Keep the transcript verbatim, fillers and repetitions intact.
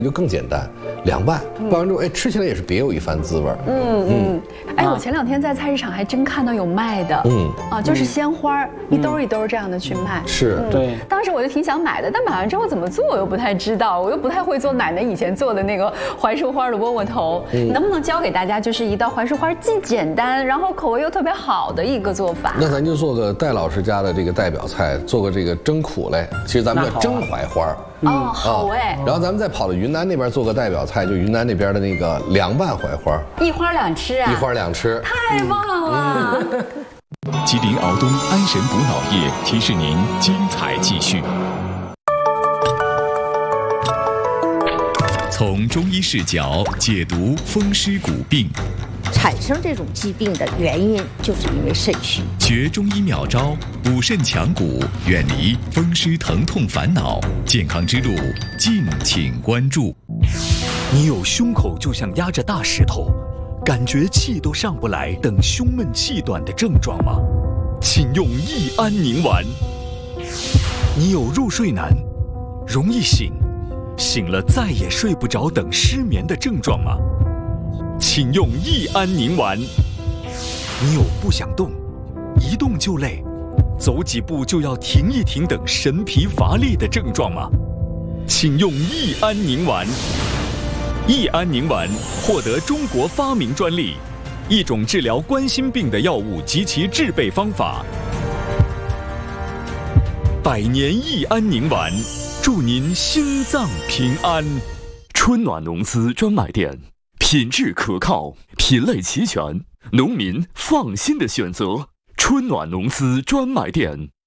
就更简单，凉拌，拌完之后，哎，吃起来也是别有一番滋味。 嗯嗯，哎，我前两天在菜市场还真看到有卖的，嗯啊，就是鲜花，一兜一兜这样的去卖。 是， 对。 当时我就挺想买的，但买完之后怎么做我又不太知道，我又不太会做奶奶以前做的那个槐树花的窝窝头。能不能教给大家，就是一道槐树花既简单，然后口味又特别好的一个做法？ 那咱就做个戴老师家的这个代表菜，做个这个蒸苦类，其实咱们叫蒸槐花。 哦，好哎。 然后咱们再跑到云南那边做个代表菜，就云南那边的那个凉拌槐花， 一花两吃啊！ 一花两吃， 太棒了！ 吉林敖东安神补脑液提示您精彩继续。从中医视角解读风湿骨病。 产生这种疾病的原因，就是因为肾虚。 学中医妙招，补肾强骨，远离风湿疼痛烦恼，健康之路，敬请关注。 你有胸口就像压着大石头，感觉气都上不来等胸闷气短的症状吗？请用益安宁丸。你有入睡难，容易醒，醒了再也睡不着等失眠的症状吗？请用益安宁丸。你有不想动，一动就累，走几步就要停一停等神疲乏力的症状吗？请用益安宁丸。益安宁丸获得中国发明专利，一种治疗冠心病的药物及其制备方法。百年益安宁丸，祝您心脏平安。春暖农司专卖店。品质可靠，品类齐全，农民放心的选择。春暖农司专卖店。